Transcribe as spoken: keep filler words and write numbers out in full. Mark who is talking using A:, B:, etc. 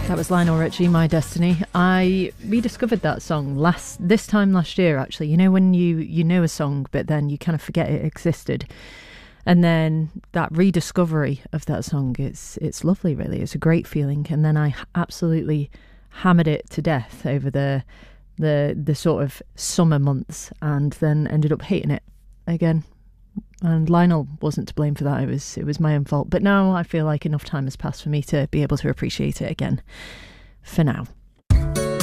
A: That was Lionel Richie, My Destiny. I rediscovered that song last this time last year, actually. You know, when you, you know a song, but then you kind of forget it existed. And then that rediscovery of that song, it's it's lovely, really. It's a great feeling. And then I absolutely hammered it to death over the the the sort of summer months, and then ended up hating it again. And Lionel wasn't to blame for that. It was it was my own fault. But now I feel like enough time has passed for me to be able to appreciate it again. For now.